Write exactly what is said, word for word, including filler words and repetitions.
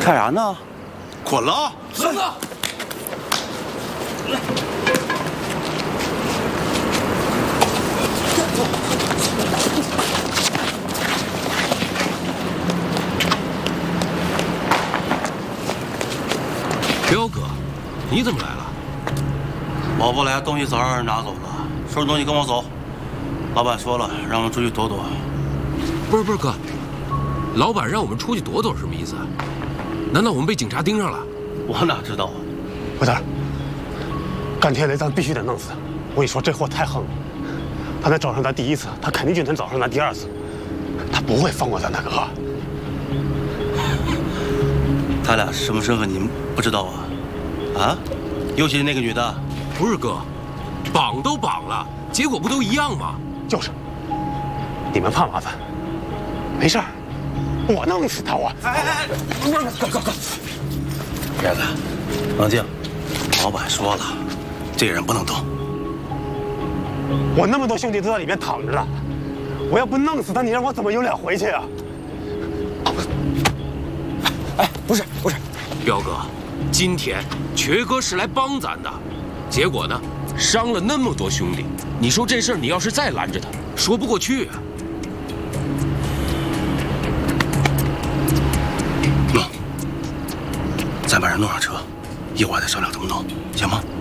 看啥呢？ 捆了， 绳子。 彪哥，你怎么来了？ 我不来，东西早让人拿走了。收拾东西跟我走。老板说了，让我们出去躲躲。 不是不是哥，老板让我们出去躲躲什么意思？难道我们被警察盯上了？ 我哪知道啊！ 回头，甘天雷咱必须得弄死。我跟你说，这货太横了。他能找上咱第一次，他肯定就能找上咱第二次。他不会放过咱大哥。 他俩什么身份你们不知道啊？啊？尤其是那个女的。 不是哥，绑都绑了，结果不都一样吗？ 就是。你们怕麻烦？没事儿，我弄死他我。 哎哎哎，不是，哥哥哥， 燕子，冷静。老板说了，这个人不能动。 我那么多兄弟都在里面躺着呢，我要不弄死他，你让我怎么有脸回去啊？ 哎，不是不是， 彪哥，今天瘸哥是来帮咱的，结果呢，伤了那么多兄弟。你说这事儿，你要是再拦着他，说不过去啊。 弄，咱把人弄上车，一会儿再商量怎么弄，行吗？